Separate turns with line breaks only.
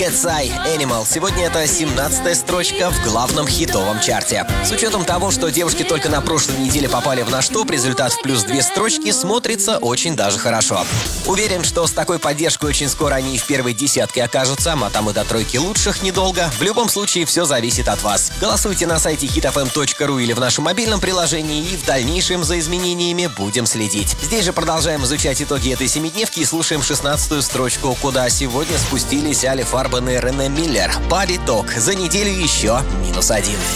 Привет, Сай, Animal. Сегодня это 17-я строчка в главном хитовом чарте. С учетом того, что девушки только на прошлой неделе попали в наш топ, результат в плюс 2 строчки смотрится очень даже хорошо. Уверен, что с такой поддержкой очень скоро они и в первой десятке окажутся, а там и до тройки лучших недолго. В любом случае, все зависит от вас. Голосуйте на сайте hitfm.ru или в нашем мобильном приложении, и в дальнейшем за изменениями будем следить. Здесь же продолжаем изучать итоги этой семидневки и слушаем 16-ю строчку, куда сегодня спустились Али Фарбен и Рене Миллер. Body Talk. За неделю еще -1.